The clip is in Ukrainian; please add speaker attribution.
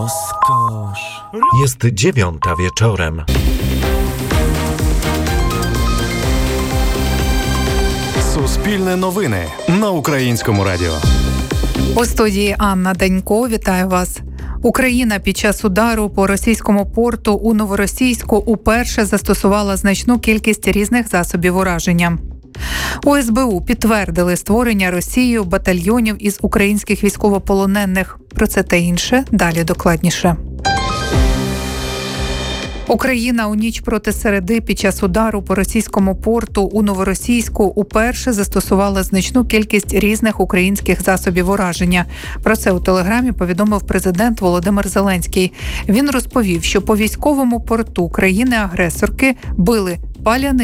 Speaker 1: Rozkosz.
Speaker 2: Jest 9:00 wieczorem.
Speaker 3: Суспільне новини на Українському радіо.
Speaker 4: У студії Анна Данько. Вітаю вас. Україна під час удару по російському порту у Новоросійську уперше застосувала значну кількість різних засобів ураження. У СБУ підтвердили створення Росією батальйонів із українських військовополонених. Про це та інше далі докладніше. Україна у ніч проти середи під час удару по російському порту у Новоросійську уперше застосувала значну кількість різних українських засобів ураження. Про це у Телеграмі повідомив президент Володимир Зеленський. Він розповів, що по військовому порту країни-агресорки били паляний